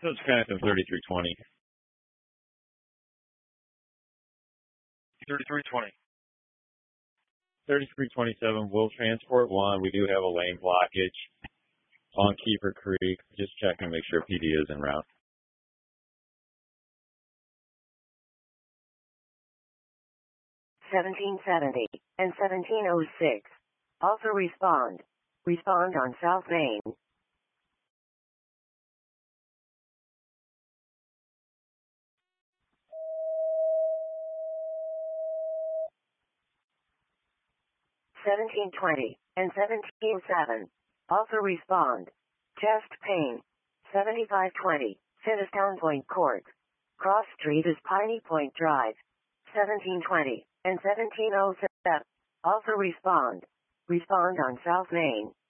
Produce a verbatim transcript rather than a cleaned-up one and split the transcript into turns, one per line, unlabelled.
So it's Phantom thirty-three twenty.
thirty-three twenty.
thirty-three twenty-seven will transport one. We do have a lane blockage on Keeper Creek. Just checking to make sure P D is en route.
seventeen seventy and seventeen oh six. Also respond. Respond on South Main. seventeen twenty and seventeen oh seven. Also respond. Chest pain. seventy-five twenty. Fittstown Point Court. Cross Street is Piney Point Drive. seventeen twenty and seventeen oh seven. Also respond. Respond on South Main.